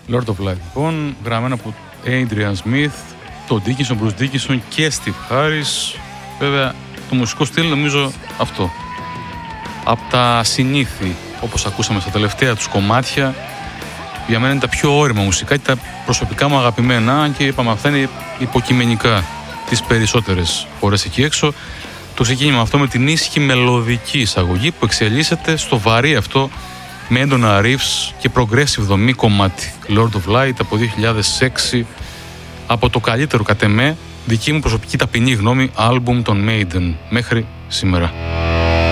Lord of Light, λοιπόν, γραμμένο από Adrian Smith, τον Dickinson, Bruce Dickinson και Steve Harris. Βέβαια, το μουσικό στυλ νομίζω αυτό. Από τα συνήθη, όπως ακούσαμε στα τελευταία τους κομμάτια, για μένα είναι τα πιο όρημα μουσικά και τα προσωπικά μου αγαπημένα, και είπαμε αυτά είναι υποκειμενικά τις περισσότερες φορές εκεί έξω. Το ξεκίνημα αυτό με την ήσυχη μελωδική εισαγωγή που εξελίσσεται στο βαρύ αυτό με έντονα riffs και progressive δομή κομμάτι. Lord of Light από 2006, από το καλύτερο κατ' εμέ, δική μου προσωπική ταπεινή γνώμη, άλμπουμ των Maiden μέχρι σήμερα.